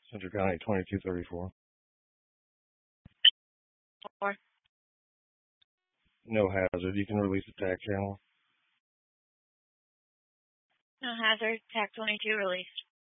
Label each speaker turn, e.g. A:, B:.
A: Central County 2234.
B: Or
A: No hazard. You can release the tag channel.
B: no hazard, TAC 22 released.